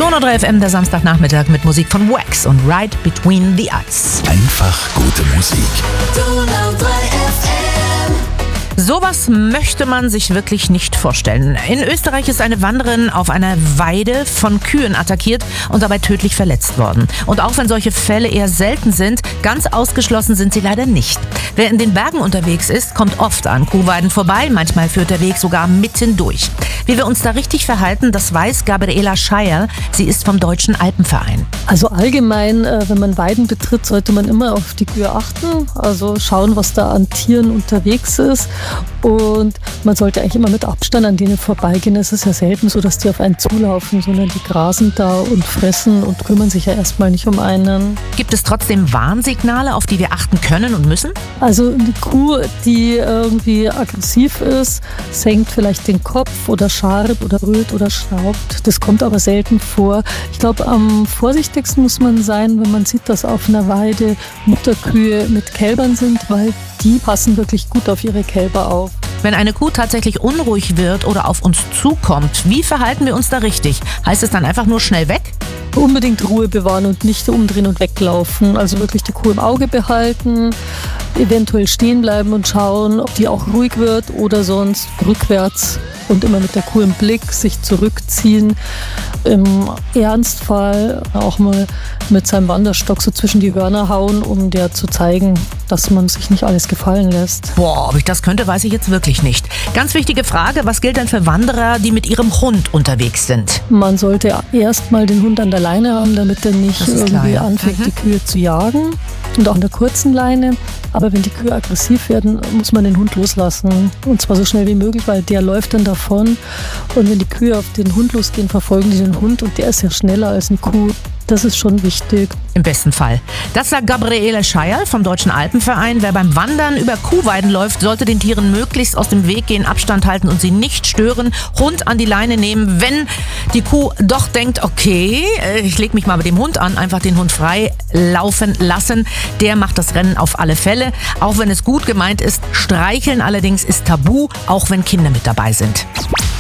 Donau 3 FM, der Samstagnachmittag mit Musik von Wax und Right Between the Eyes. Einfach gute Musik. Donau 3 FM. Sowas möchte man sich wirklich nicht vorstellen. In Österreich ist eine Wanderin auf einer Weide von Kühen attackiert und dabei tödlich verletzt worden. Und auch wenn solche Fälle eher selten sind, ganz ausgeschlossen sind sie leider nicht. Wer in den Bergen unterwegs ist, kommt oft an Kuhweiden vorbei, manchmal führt der Weg sogar mitten durch. Wie wir uns da richtig verhalten, das weiß Gabriela Scheier. Sie ist vom Deutschen Alpenverein. Also allgemein, wenn man Weiden betritt, sollte man immer auf die Kühe achten. Also schauen, was da an Tieren unterwegs ist. Und man sollte eigentlich immer mit Abstand an denen vorbeigehen. Es ist ja selten so, dass die auf einen zulaufen, sondern die grasen da und fressen und kümmern sich ja erstmal nicht um einen. Gibt es trotzdem Warnsignale, auf die wir achten können und müssen? Also eine Kuh, die irgendwie aggressiv ist, senkt vielleicht den Kopf oder scharrt oder rührt oder schnaubt. Das kommt aber selten vor. Ich glaube, am vorsichtigsten muss man sein, wenn man sieht, dass auf einer Weide Mutterkühe mit Kälbern sind, weil die passen wirklich gut auf ihre Kälber auf. Wenn eine Kuh tatsächlich unruhig wird oder auf uns zukommt, wie verhalten wir uns da richtig? Heißt es dann einfach nur schnell weg? Unbedingt Ruhe bewahren und nicht umdrehen und weglaufen. Also wirklich die Kuh im Auge behalten, eventuell stehen bleiben und schauen, ob die auch ruhig wird oder sonst rückwärts und immer mit der Kuh im Blick sich zurückziehen. Im Ernstfall auch mal mit seinem Wanderstock so zwischen die Hörner hauen, um der zu zeigen, dass man sich nicht alles gefallen lässt. Boah, ob ich das könnte, weiß ich jetzt wirklich nicht. Ganz wichtige Frage, was gilt denn für Wanderer, die mit ihrem Hund unterwegs sind? Man sollte erst mal den Hund an der Leine haben, damit er nicht irgendwie anfängt, die Kühe zu jagen. Und auch an der kurzen Leine. Aber wenn die Kühe aggressiv werden, muss man den Hund loslassen. Und zwar so schnell wie möglich, weil der läuft dann davon. Und wenn die Kühe auf den Hund losgehen, verfolgen die den Hund. Und der ist ja schneller als eine Kuh. Das ist schon wichtig. Im besten Fall. Das sagt Gabriele Scheier vom Deutschen Alpenverein. Wer beim Wandern über Kuhweiden läuft, sollte den Tieren möglichst aus dem Weg gehen, Abstand halten und sie nicht stören. Hund an die Leine nehmen, wenn die Kuh doch denkt, okay, ich lege mich mal mit dem Hund an, einfach den Hund frei laufen lassen. Der macht das Rennen auf alle Fälle. Auch wenn es gut gemeint ist, streicheln allerdings ist tabu, auch wenn Kinder mit dabei sind.